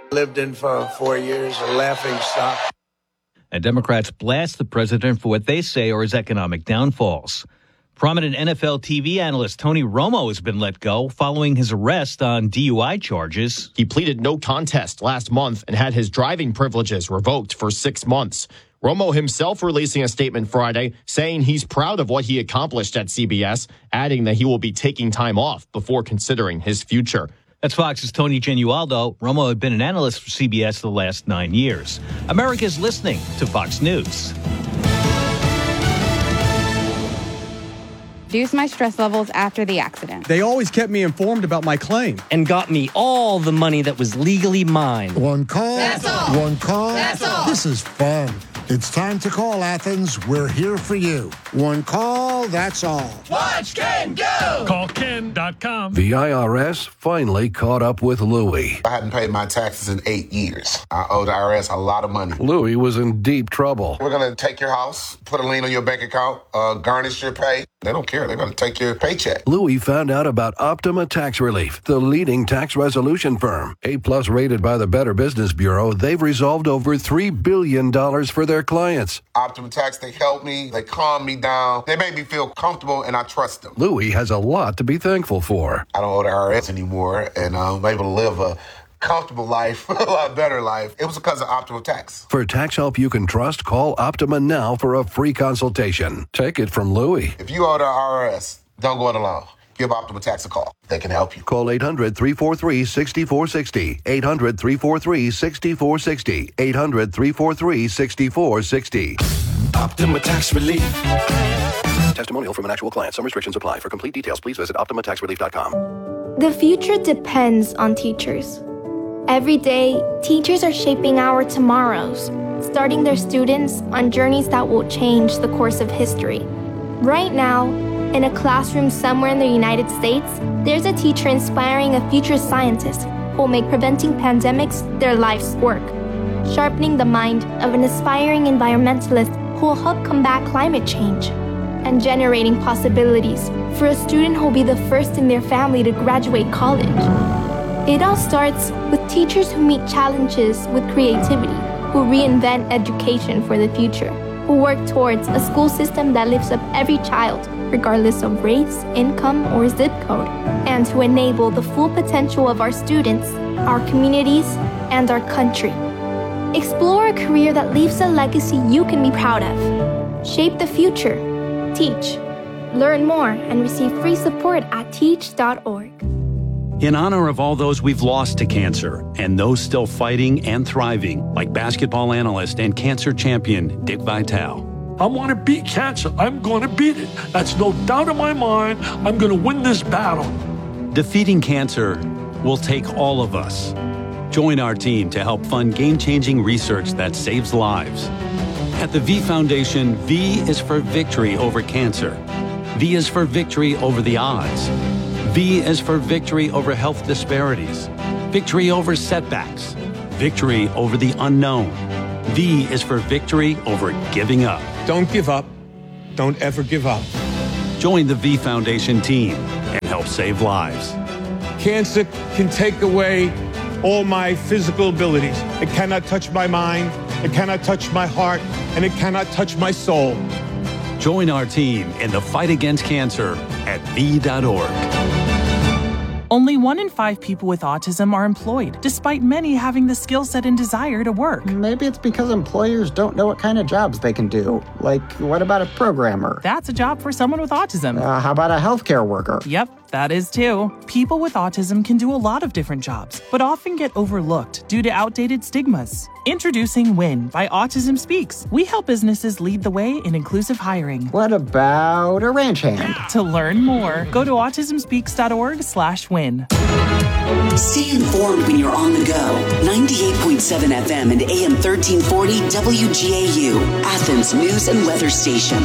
Lived in for 4 years, a laughing stock. And Democrats blast the president for what they say are his economic downfalls. Prominent NFL TV analyst Tony Romo has been let go following his arrest on DUI charges. He pleaded no contest last month and had his driving privileges revoked for 6 months. Romo himself releasing a statement Friday saying he's proud of what he accomplished at CBS, adding that he will be taking time off before considering his future. That's Fox's Tony Genualdo. Romo had been an analyst for CBS the last 9 years. America's listening to Fox News. Reduce my stress levels after the accident. They always kept me informed about my claim. And got me all the money that was legally mine. One call. That's all. One call. That's all. This is fun. It's time to call Athens. We're here for you. One call, that's all. Watch Ken go! Call Ken.com. The IRS finally caught up with Louie. I hadn't paid my taxes in 8 years. I owe the IRS a lot of money. Louie was in deep trouble. We're going to take your house, put a lien on your bank account, garnish your pay. They don't care. They're going to take your paycheck. Louie found out about Optima Tax Relief, the leading tax resolution firm. A-plus rated by the Better Business Bureau, they've resolved over $3 billion for their clients. Optima Tax, they helped me. They calmed me down. They made me feel comfortable, and I trust them. Louie has a lot to be thankful for. I don't owe the IRS anymore, and I'm able to live a comfortable life, a lot better life. It was because of Optima Tax. For tax help you can trust, call Optima now for a free consultation. Take it from Louie. If you owe the IRS, don't go it alone. Give Optima Tax a call. They can help you. Call 800-343-6460. 800-343-6460. 800-343-6460. Optima Tax Relief. Testimonial from an actual client. Some restrictions apply. For complete details, please visit OptimaTaxRelief.com. The future depends on teachers. Every day, teachers are shaping our tomorrows, starting their students on journeys that will change the course of history. Right now, in a classroom somewhere in the United States, there's a teacher inspiring a future scientist who will make preventing pandemics their life's work, sharpening the mind of an aspiring environmentalist who will help combat climate change, and generating possibilities for a student who will be the first in their family to graduate college. It all starts with teachers who meet challenges with creativity, who reinvent education for the future, who work towards a school system that lifts up every child, regardless of race, income, or zip code, and to enable the full potential of our students, our communities, and our country. Explore a career that leaves a legacy you can be proud of. Shape the future. Teach. Learn more and receive free support at teach.org. In honor of all those we've lost to cancer and those still fighting and thriving, like basketball analyst and cancer champion Dick Vitale. I want to beat cancer. I'm going to beat it. That's no doubt in my mind. I'm going to win this battle. Defeating cancer will take all of us. Join our team to help fund game-changing research that saves lives. At the V Foundation, V is for victory over cancer. V is for victory over the odds. V is for victory over health disparities, victory over setbacks, victory over the unknown. V is for victory over giving up. Don't give up. Don't ever give up. Join the V Foundation team and help save lives. Cancer can take away all my physical abilities. It cannot touch my mind, it cannot touch my heart, and it cannot touch my soul. Join our team in the fight against cancer at V.org. Only 1 in 5 people with autism are employed, despite many having the skill set and desire to work. Maybe it's because employers don't know what kind of jobs they can do. Like, what about a programmer? That's a job for someone with autism. How about a healthcare worker? Yep, that is too. People with autism can do a lot of different jobs, but often get overlooked due to outdated stigmas. Introducing WIN by Autism Speaks. We help businesses lead the way in inclusive hiring. What about a ranch hand? To learn more, go to autismspeaks.org/win. Stay informed when you're on the go. 98.7 FM and AM 1340 WGAU, Athens News and Weather Station.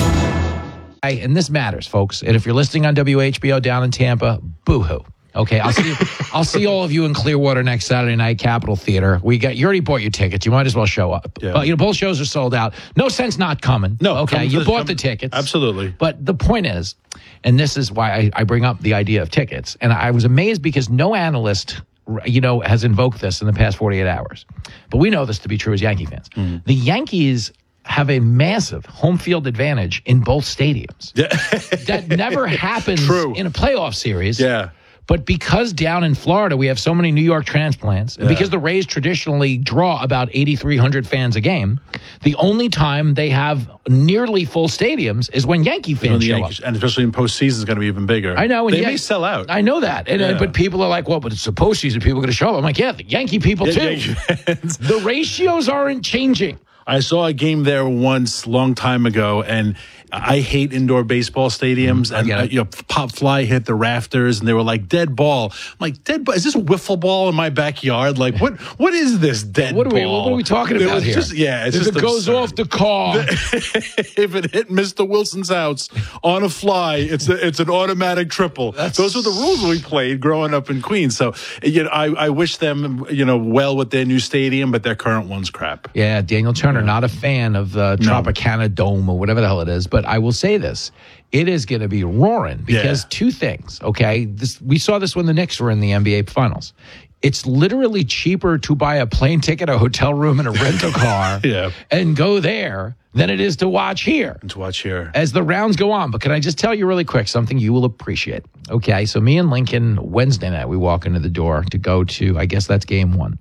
And this matters, folks. And if you're listening on WHBO down in Tampa, boo-hoo. Okay, I'll see all of you in Clearwater next Saturday night, Capitol Theater. You already bought your tickets. You might as well show up. Yeah. Both shows are sold out. No sense not coming. No, okay, you bought the tickets. Absolutely. But the point is, and this is why I bring up the idea of tickets, and I was amazed because no analyst has invoked this in the past 48 hours. But we know this to be true as Yankee fans. The Yankees have a massive home field advantage in both stadiums. That never happens in a playoff series. Yeah. But because down in Florida we have so many New York transplants, and because the Rays traditionally draw about 8,300 fans a game, the only time they have nearly full stadiums is when Yankee fans show up. And especially in postseason, it's going to be even bigger. I know. They may sell out. I know that. But people are like, well, but it's the postseason. People are going to show up. I'm like, yeah, the Yankee people too. The ratios aren't changing. I saw a game there once, long time ago, and I hate indoor baseball stadiums. And pop fly hit the rafters, and they were like dead ball. I'm like, dead ball? Is this wiffle ball in my backyard? Like, what is this dead ball? What are we talking about here? It's if just it goes off the car, if it hit Mr. Wilson's house on a fly, it's an automatic triple. Those are the rules we played growing up in Queens. So I wish them well with their new stadium, but their current one's crap. Yeah, Daniel Turner, not a fan of the Tropicana Dome or whatever the hell it is. But I will say this. It is going to be roaring because two things, okay? We saw this when the Knicks were in the NBA Finals. It's literally cheaper to buy a plane ticket, a hotel room, and a rental car and go there than it is to watch here. And to watch here. As the rounds go on. But can I just tell you really quick something you will appreciate? Okay, so me and Lincoln, Wednesday night, we walk into the door to go to, I guess that's game one.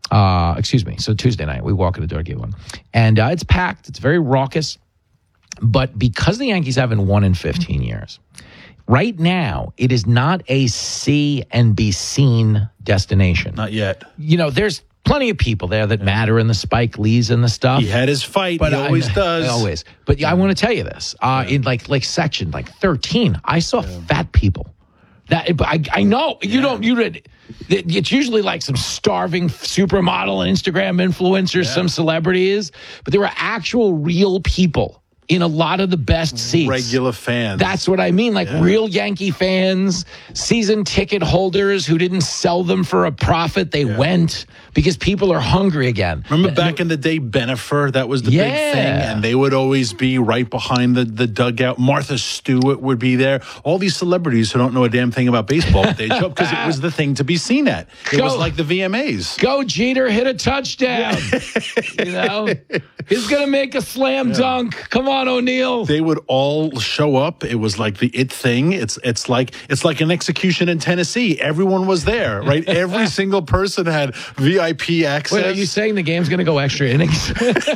So Tuesday night, we walk in the door, game one. And it's packed. It's very raucous. But because the Yankees haven't won in 15 years, right now, it is not a see and be seen destination. Not yet. There's plenty of people there that matter in the Spike Lees and the stuff. He had his fight. But he always does. Always. But I want to tell you this. In like section 13, I saw fat people. I know it's usually like some starving supermodel and Instagram influencers, some celebrities, but there were actual real people in a lot of the best seats. Regular fans. That's what I mean. Like real Yankee fans, season ticket holders who didn't sell them for a profit. They went because people are hungry again. Remember back in the day, Bennifer? That was the big thing. And they would always be right behind the dugout. Martha Stewart would be there. All these celebrities who don't know a damn thing about baseball, but they'd show up because it was the thing to be seen at. It was like the VMAs. Go, Jeter, hit a touchdown. He's going to make a slam dunk. Come on, O'Neal. They would all show up. It was like the it thing. It's like an execution in Tennessee. Everyone was there, right? Every single person had VIP access. Wait, are you saying the game's going to go extra innings?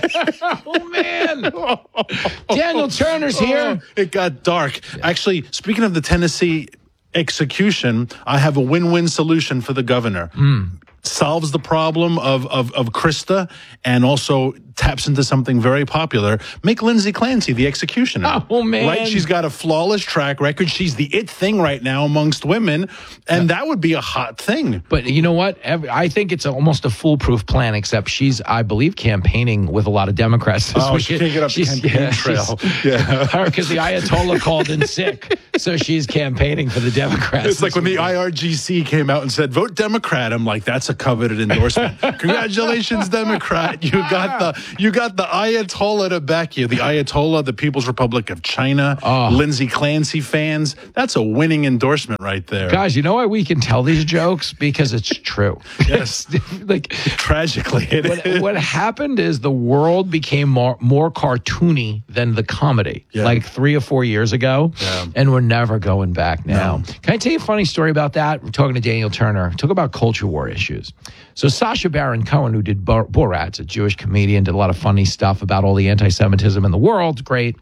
Oh, man. Daniel Turner's here. It got dark. Actually, speaking of the Tennessee execution, I have a win-win solution for the governor. Solves the problem of Krista and also taps into something very popular. Make Lindsay Clancy the executioner. Oh, man. Right? She's got a flawless track record. She's the it thing right now amongst women, and that would be a hot thing. But you know what? I think it's almost a foolproof plan, except she's, I believe, campaigning with a lot of Democrats this week. She can't get up the campaign trail. Because the Ayatollah called in sick, so she's campaigning for the Democrats. It's like when the IRGC came out and said, vote Democrat. I'm like, that's a coveted endorsement. Congratulations, Democrat. You got the Ayatollah to back you. The Ayatollah, the People's Republic of China, Lindsay Clancy fans. That's a winning endorsement right there. Guys, you know why we can tell these jokes? Because it's true. Yes. Tragically, what happened is the world became more cartoony than the comedy, like 3 or 4 years ago, and we're never going back now. No. Can I tell you a funny story about that? We're talking to Daniel Turner. Talk about culture war issues. So Sacha Baron Cohen, who did Borat's a Jewish comedian, did a lot of funny stuff about all the anti-Semitism in the world. Great.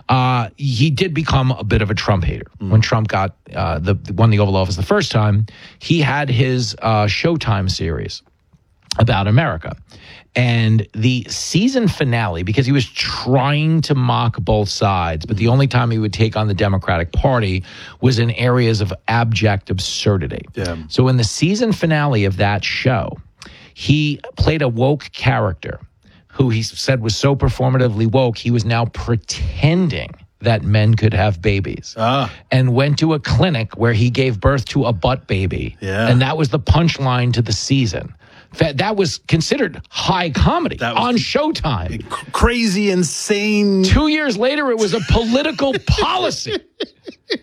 He did become a bit of a Trump hater. When Trump got won the Oval Office the first time, he had his Showtime series about America. And the season finale, because he was trying to mock both sides, but the only time he would take on the Democratic Party was in areas of abject absurdity. So in the season finale of that show, he played a woke character who he said was so performatively woke, he was now pretending that men could have babies and went to a clinic where he gave birth to a butt baby. And that was the punchline to the season. That was considered high comedy on Showtime. Crazy, insane. 2 years later, it was a political policy.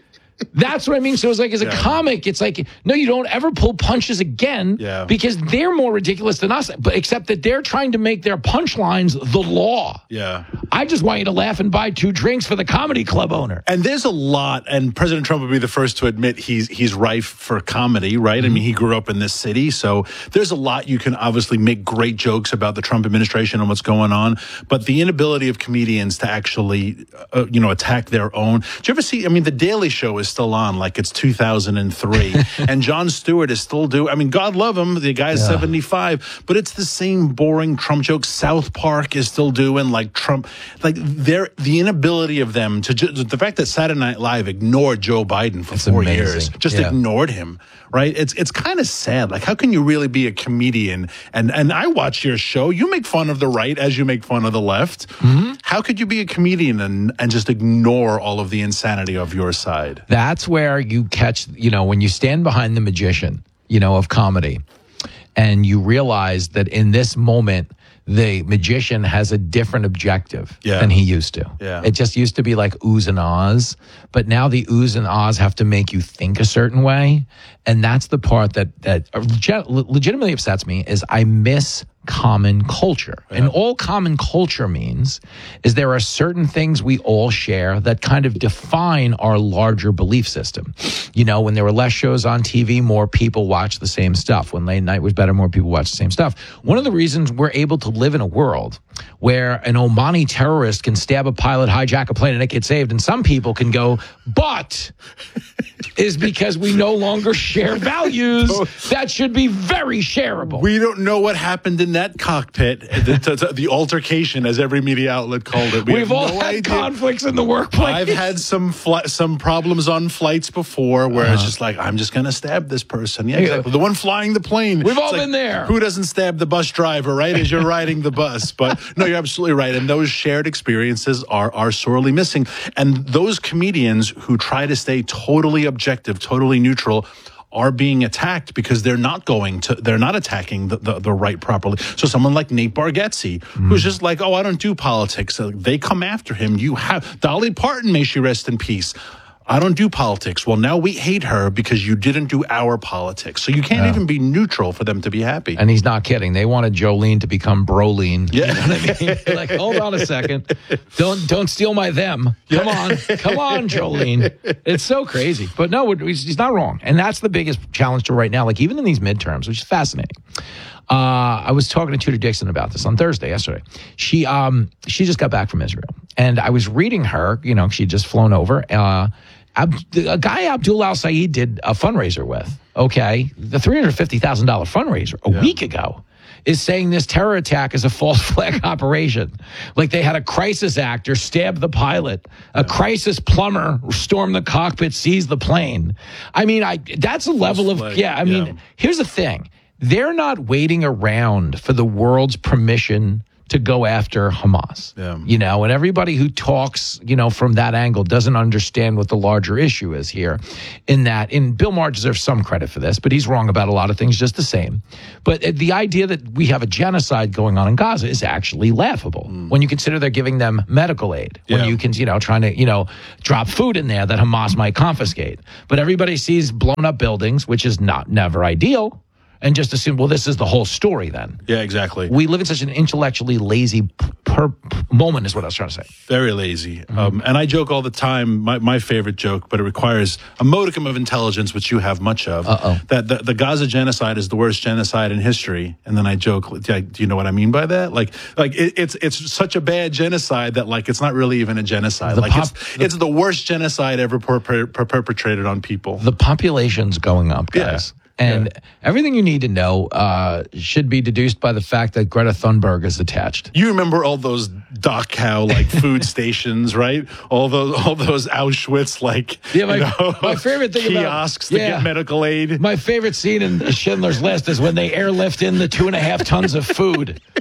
That's what I mean. So it's like, as a comic, it's like, no, you don't ever pull punches again because they're more ridiculous than us, but except that they're trying to make their punchlines the law. Yeah. I just want you to laugh and buy 2 drinks for the comedy club owner. And there's a lot, and President Trump would be the first to admit he's rife for comedy, right? I mean, he grew up in this city, so there's a lot. You can obviously make great jokes about the Trump administration and what's going on, but the inability of comedians to actually, attack their own. Do you ever see, I mean, The Daily Show is still on like it's 2003, and Jon Stewart is still doing, I mean, God love him, the guy's 75, but it's the same boring Trump jokes. South Park is still doing like Trump, like the inability of them to, the fact that Saturday Night Live ignored Joe Biden for 4 years, just ignored him, right? It's kind of sad. Like, how can you really be a comedian? And I watch your show. You make fun of the right as you make fun of the left. Mm-hmm. How could you be a comedian and just ignore all of the insanity of your side? That's where you catch, when you stand behind the magician, of comedy, and you realize that in this moment, the magician has a different objective than he used to. Yeah. It just used to be like oohs and ahs, but now the oohs and ahs have to make you think a certain way. And that's the part that legitimately upsets me is I miss common culture. Yeah. And all common culture means is there are certain things we all share that kind of define our larger belief system. When there were less shows on TV, more people watched the same stuff. When late night was better, more people watched the same stuff. One of the reasons we're able to live in a world where an Omani terrorist can stab a pilot, hijack a plane, and it gets saved, and some people can go, but is because we no longer share values that should be very shareable. We don't know what happened in that cockpit, the altercation, as every media outlet called it. We've all had conflicts in the workplace. I've had some problems on flights before where it's just like, I'm just going to stab this person. Yeah, exactly. The one flying the plane. We've all been there. Who doesn't stab the bus driver, right, as you're riding the bus? But no, you're absolutely right. And those shared experiences are sorely missing. And those comedians who try to stay totally objective, totally neutral, are being attacked because they're not attacking the right properly. So someone like Nate Bargatze, who's just like, I don't do politics. So they come after him. You have Dolly Parton, may she rest in peace. I don't do politics. Well, now we hate her because you didn't do our politics. So you can't even be neutral for them to be happy. And he's not kidding. They wanted Jolene to become Brolene. Yeah. You know what I mean? They're like, hold on a second. Don't steal my them. Come on, Jolene. It's so crazy. But no, he's not wrong. And that's the biggest challenge to right now. Like even in these midterms, which is fascinating. I was talking to Tudor Dixon about this on yesterday. She just got back from Israel. And I was reading her, she'd just flown over. A guy Abdul Al-Sayed did a fundraiser with, okay? The $350,000 fundraiser a week ago is saying this terror attack is a false flag operation. Like they had a crisis actor stab the pilot, a crisis plumber storm the cockpit, seize the plane. I mean, that's a level of, here's the thing. They're not waiting around for the world's permission to go after Hamas, and everybody who talks, from that angle doesn't understand what the larger issue is here. And Bill Maher deserves some credit for this, but he's wrong about a lot of things just the same. But the idea that we have a genocide going on in Gaza is actually laughable when you consider they're giving them medical aid, when you can, trying to, drop food in there that Hamas might confiscate. But everybody sees blown up buildings, which is never ideal. And just assume, well, this is the whole story then. Yeah, exactly. We live in such an intellectually lazy moment is what I was trying to say. Very lazy. And I joke all the time, my favorite joke, but it requires a modicum of intelligence, which you have much of, that the Gaza genocide is the worst genocide in history. And then I joke, do you know what I mean by that? Like it's such a bad genocide that it's not really even a genocide. It's the worst genocide ever perpetrated on people. The population's going up, guys. Yeah. And everything you need to know should be deduced by the fact that Greta Thunberg is attached. You remember all those Dachau food stations, right? All those Auschwitz my favorite thing kiosks to get medical aid. My favorite scene in Schindler's List is when they airlift in the 2.5 tons of food.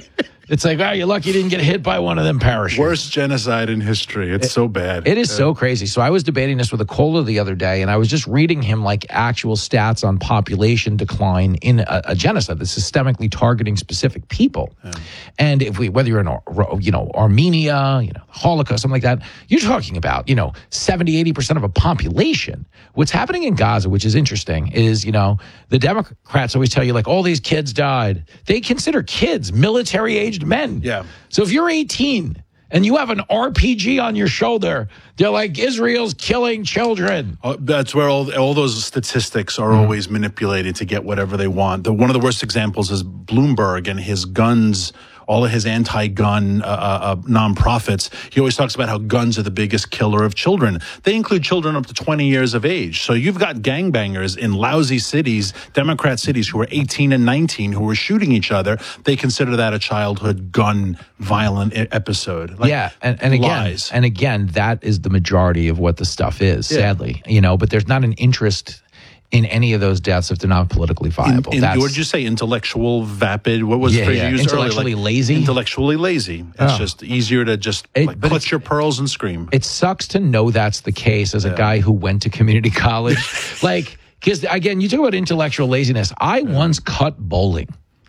It's like, you're lucky you didn't get hit by one of them parachutes. Worst genocide in history. It's so bad. It is so crazy. So I was debating this with a Kohler the other day, and I was just reading him like actual stats on population decline in a genocide that's systemically targeting specific people. Yeah. And whether you're in, Armenia, Holocaust, something like that, you're talking about, 70, 80% of a population. What's happening in Gaza, which is interesting, is, the Democrats always tell you, like, all these kids died. They consider kids military-aged men. Yeah. So if you're 18 and you have an RPG on your shoulder, they're like, Israel's killing children. That's where all those statistics are always manipulated to get whatever they want. One of the worst examples is Bloomberg and his guns. All of his anti-gun nonprofits, he always talks about how guns are the biggest killer of children. They include children up to 20 years of age. So you've got gangbangers in lousy cities, Democrat cities, who are 18 and 19, who are shooting each other. They consider that a childhood gun violent episode. And again, that is the majority of what the stuff is, sadly. But there's not an interest in any of those deaths if they're not politically viable. What did you say? Intellectual vapid? What was the phrase you used intellectually earlier? Lazy? Intellectually lazy. It's just easier to clutch your pearls and scream. It sucks to know that's the case as a guy who went to community college. Because again, you talk about intellectual laziness. I once cut bowling.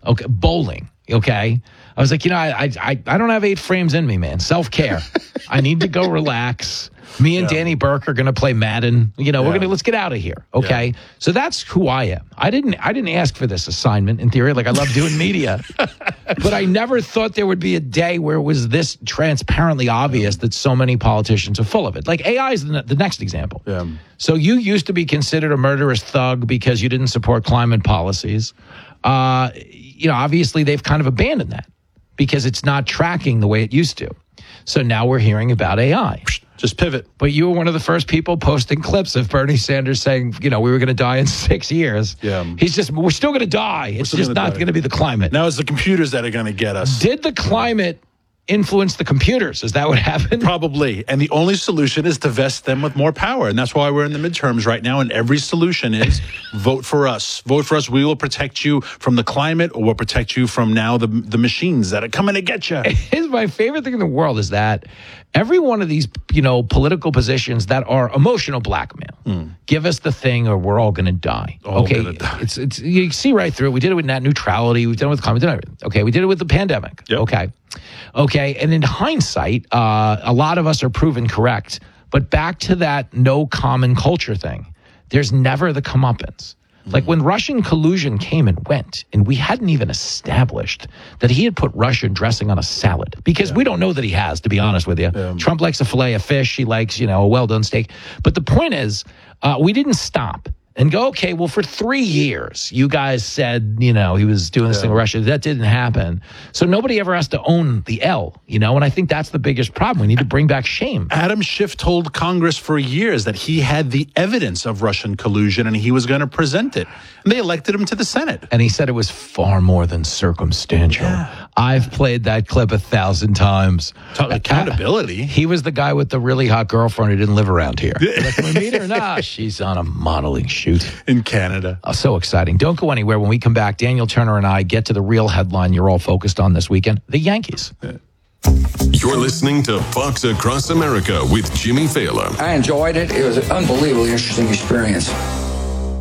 Okay. I was like, I don't have 8 frames in me, man. Self-care. I need to go relax. Me and Danny Burke are going to play Madden. Let's get out of here. Okay. Yeah. So that's who I am. I didn't ask for this assignment in theory. Like, I love doing media, but I never thought there would be a day where it was this transparently obvious that so many politicians are full of it. Like, AI is the next example. Yeah. So you used to be considered a murderous thug because you didn't support climate policies. Obviously they've kind of abandoned that because it's not tracking the way it used to. So now we're hearing about AI. Just pivot. But you were one of the first people posting clips of Bernie Sanders saying, we were going to die in 6 years. Yeah. We're still going to die. It's just not going to be the climate. Now it's the computers that are going to get us. Did the climate influence the computers? Is that what happened? Probably. And the only solution is to vest them with more power. And that's why we're in the midterms right now. And every solution is vote for us. Vote for us. We will protect you from the climate, or we'll protect you from now the machines that are coming to get you. My favorite thing in the world is that every one of these, political positions that are emotional blackmail. Give us the thing or we're all going to die. It's you see right through it. We did it with net neutrality. We've done it with climate. Okay. We did it with the pandemic. Yep. Okay. And in hindsight, a lot of us are proven correct. But back to that no common culture thing, there's never the comeuppance. Like when Russian collusion came and went, and we hadn't even established that he had put Russian dressing on a salad, because we don't know that he has, to be honest with you. Trump likes a fillet of fish. He likes, a well-done steak. But the point is, we didn't stop and go, okay, well, for 3 years, you guys said, he was doing this thing with Russia. That didn't happen. So nobody ever has to own the L, and I think that's the biggest problem. We need to bring back shame. Adam Schiff told Congress for years that he had the evidence of Russian collusion and he was going to present it. And they elected him to the Senate. And he said it was far more than circumstantial. Yeah. I've played that clip 1,000 times. Accountability. He was the guy with the really hot girlfriend who didn't live around here. Can we meet her? Nah, she's on a modeling shoot in Canada. Oh, so exciting. Don't go anywhere. When we come back, Daniel Turner and I get to the real headline you're all focused on this weekend, the Yankees. You're listening to Fox Across America with Jimmy Fallon. I enjoyed it. It was an unbelievably interesting experience.